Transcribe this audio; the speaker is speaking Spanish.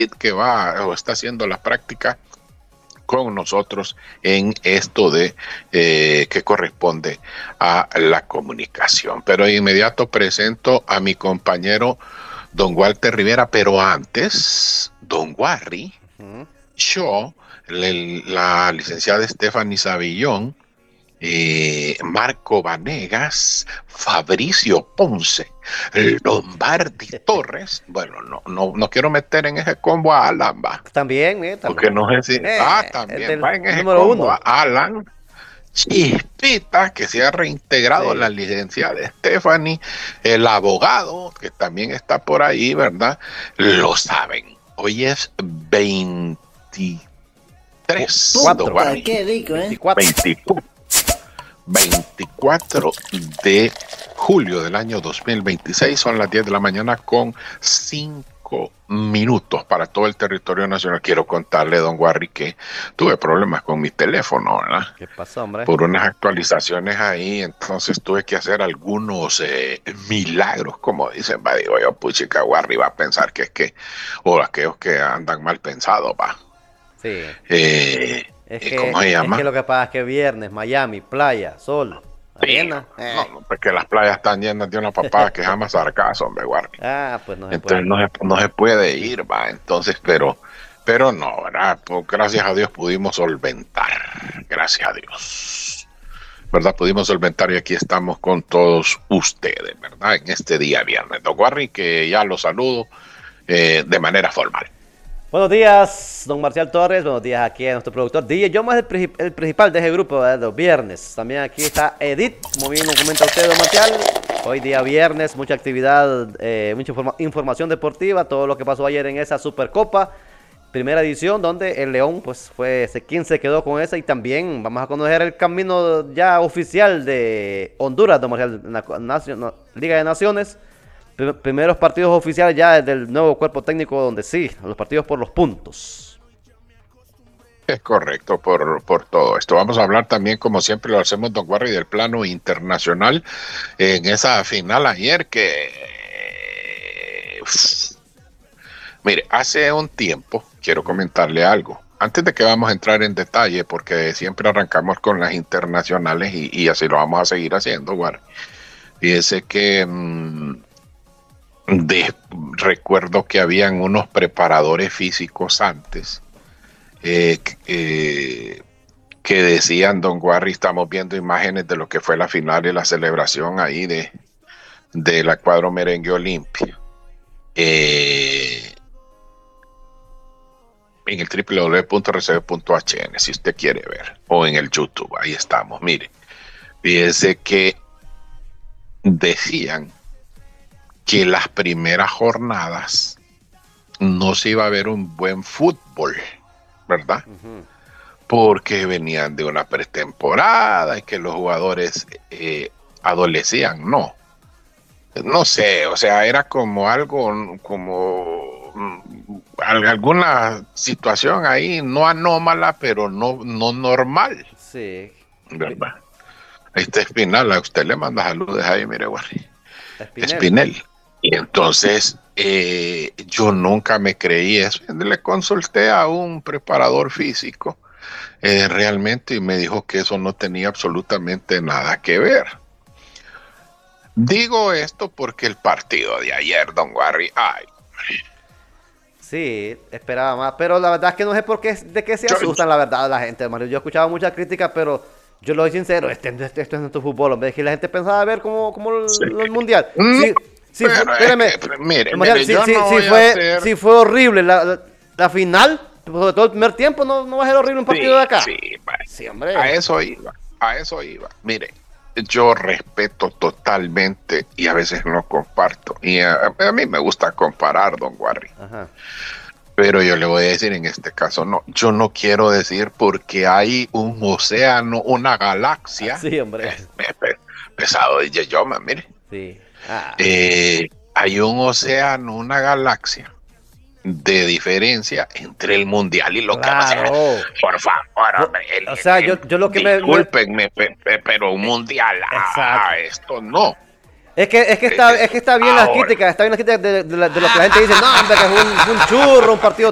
que va o está haciendo la práctica con nosotros en esto de que corresponde a la comunicación. Pero de inmediato presento a mi compañero don Walter Rivera, pero antes, don Warry, yo, la licenciada Stephanie Savillón, Marco Vanegas, Fabricio Ponce, Lombardi Torres. Bueno, no quiero meter en ese combo a Alan, va. También, Porque también. no sé si. Es También del va en ese número combo a uno. Alan. Chispita, que se ha reintegrado, Sí. la licenciada Stephanie, el abogado, que también está por ahí, ¿verdad? Lo saben. Hoy es 23, don Cuatro. Warri. Qué rico, ¿eh? 24. 24 de julio del año 2026, son las 10 de la mañana con 5 minutos para todo el territorio nacional. Quiero contarle, don Warri, que tuve problemas con mi teléfono, ¿verdad? ¿Qué pasó, hombre? Por unas actualizaciones ahí, entonces tuve que hacer algunos milagros, como dicen, va, digo yo, puchica, Warri va a pensar que es que, o aquellos que andan mal pensados, va. Sí. ¿Cómo se Es que llama? lo que pasa es que viernes, Miami, playa, sol, Sí, arena. no, porque las playas están llenas de una papada que jamás sargazo, hombre, Warri. Pues no se Entonces puede. no se puede ir, va. Entonces, pero no, ¿verdad? Pues, gracias a Dios pudimos solventar. Gracias a Dios. ¿Verdad? Pudimos solventar y aquí estamos con todos ustedes, ¿verdad? En este día viernes. Don Warri, que ya lo saludo de manera formal. Buenos días, don Marcial Torres. Buenos días aquí a nuestro productor DJ Yoma, es el principal de ese grupo de los viernes. También aquí está Edith, como bien lo comenta usted, don Marcial. Hoy día viernes, mucha actividad, mucha información deportiva, todo lo que pasó ayer en esa Supercopa, primera edición, donde el León pues fue quien se quedó con esa, y también vamos a conocer el camino ya oficial de Honduras, don Marcial, en la Liga de Naciones. Primeros partidos oficiales ya del nuevo cuerpo técnico, donde sí, los partidos por los puntos. Es correcto por todo esto. Vamos a hablar también, como siempre lo hacemos, don Warri, del plano internacional en esa final ayer mire, hace un tiempo, quiero comentarle algo. Antes de que vamos a entrar en detalle, porque siempre arrancamos con las internacionales y así lo vamos a seguir haciendo, Warri. Fíjese que recuerdo que habían unos preparadores físicos antes que decían, don Warri, estamos viendo imágenes de lo que fue la final y la celebración ahí de la cuadro merengue Olimpia. En el www.rcb.hn, si usted quiere ver, o en el YouTube, ahí estamos. Mire, fíjese que decían que las primeras jornadas no se iba a ver un buen fútbol, ¿verdad? Porque venían de una pretemporada y que los jugadores adolecían, no sé, o sea, era como algo, como alguna situación ahí, no anómala, pero no normal, Sí. ¿verdad? Ahí está Espinal, a usted le manda saludos ahí, mire, Warri. Espinel. Espinel. Y entonces yo nunca me creí eso. Le consulté a un preparador físico realmente y me dijo que eso no tenía absolutamente nada que ver. Digo esto porque el partido de ayer, don Warri, Sí, esperaba más, pero la verdad es que no sé por qué, de qué se asustan, la verdad, la gente, Mario. Yo he escuchado muchas críticas, pero yo lo soy sincero, esto es nuestro fútbol, hombre. Es que la gente pensaba ver como sí. el mundial. No, Sí, sí, pero espérame, es que, mire, sí, yo sí, no sí voy a hacer... sí fue horrible la final, sobre todo el primer tiempo, no va a ser horrible un partido de acá. Sí, Sí, hombre. a eso iba. Mire, yo respeto totalmente y a veces no comparto. Y a mí me gusta comparar, don Warri. Ajá. Pero yo le voy a decir en este caso, no, yo no quiero decir porque hay un océano, una galaxia. Sí, hombre. Pesado, DJ Yoma, mire. Sí. Hay un océano, una galaxia de diferencia entre el mundial y lo que va a ser. Claro. Por favor, hombre. O sea, yo lo que discúlpenme, pero un mundial, Exacto. esto no. Es que está bien las críticas, está bien las críticas de lo que la gente dice, no, hombre, que fue un churro, un partido